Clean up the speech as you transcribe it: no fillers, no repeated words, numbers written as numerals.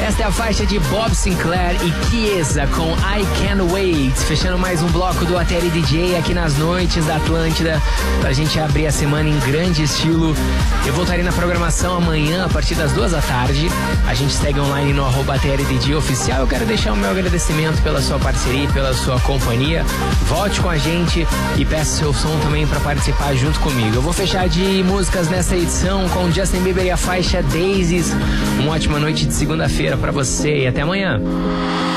Esta é a faixa de Bob Sinclair e Chiesa com I Can't Wait, fechando mais um bloco do ATL DJ aqui nas noites da Atlântida, pra gente abrir a semana em grande estilo. Eu voltarei na programação amanhã a partir das 2 da tarde. A gente segue online no @ATLDJ oficial. Eu quero deixar o meu agradecimento pela sua parceria, pela sua companhia. Volte com a gente e peça seu som também pra participar junto comigo. Eu vou fechar de músicas nessa edição com Justin Bieber e a faixa Daisies. Uma ótima noite de segunda-feira pra você e até amanhã.